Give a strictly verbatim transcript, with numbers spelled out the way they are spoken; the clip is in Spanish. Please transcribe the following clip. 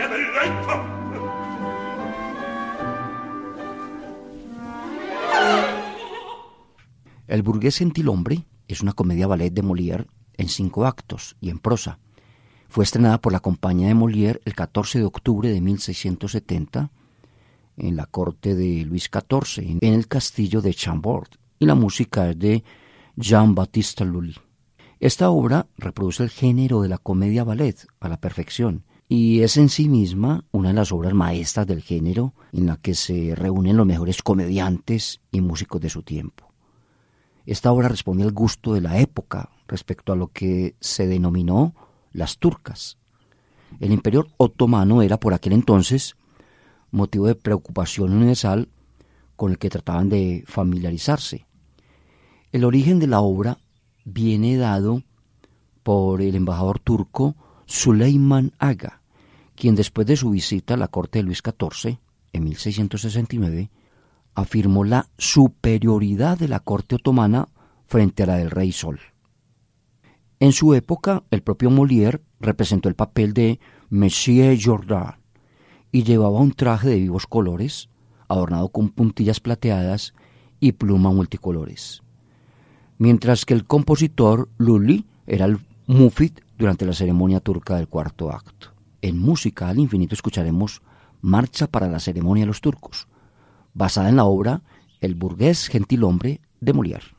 El burgués gentilhombre es una comedia ballet de Molière en cinco actos y en prosa. Fue estrenada por la compañía de Molière el catorce de octubre de mil seiscientos setenta en la corte de Luis catorce, en el castillo de Chambord, y la música es de Jean-Baptiste Lully. Esta obra reproduce el género de la comedia ballet a la perfección y es en sí misma una de las obras maestras del género en la que se reúnen los mejores comediantes y músicos de su tiempo. Esta obra responde al gusto de la época respecto a lo que se denominó las turcas. El Imperio otomano era por aquel entonces motivo de preocupación universal con el que trataban de familiarizarse. El origen de la obra viene dado por el embajador turco Süleyman Aga, quien después de su visita a la corte de Luis catorce, en mil seiscientos sesenta y nueve, afirmó la superioridad de la corte otomana frente a la del rey Sol. En su época, el propio Molière representó el papel de Monsieur Jordan y llevaba un traje de vivos colores, adornado con puntillas plateadas y pluma multicolores, mientras que el compositor Lully era el mufid durante la ceremonia turca del cuarto acto. En Música al Infinito escucharemos Marcha para la ceremonia de los turcos, basada en la obra El burgués gentilhombre de Molière.